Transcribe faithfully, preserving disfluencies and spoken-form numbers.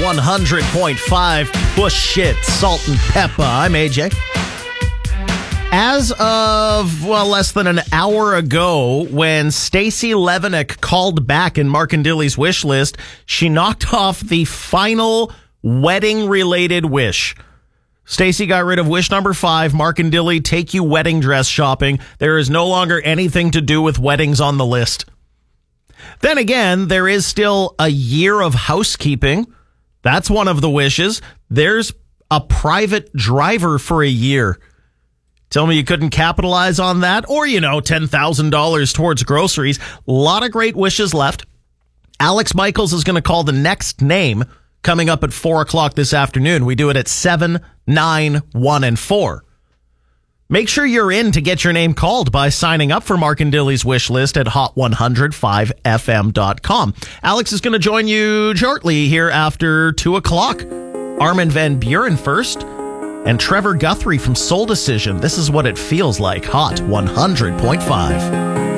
one hundred point five. Bush shit, salt and pepper. I'm A J. As of, well, less than an hour ago, when Stacey Levinik called back in Mark and Dilly's wish list, she knocked off the final wedding-related wish. Stacey got rid of wish number five. Mark and Dilly, take you wedding dress shopping. There is no longer anything to do with weddings on the list. Then again, there is still a year of housekeeping. That's one of the wishes. There's a private driver for a year. Tell me you couldn't capitalize on that, or, you know, ten thousand dollars towards groceries. A lot of great wishes left. Alex Michaels is going to call the next name coming up at four o'clock this afternoon. We do it at seven, nine, one, and four. Make sure you're in to get your name called by signing up for Mark and Dilly's wish list at hot one hundred five f m dot com. Alex is going to join you shortly here after two o'clock. Armin van Buren first. And Trevor Guthrie from Soul Decision. This is what it feels like. Hot one hundred point five.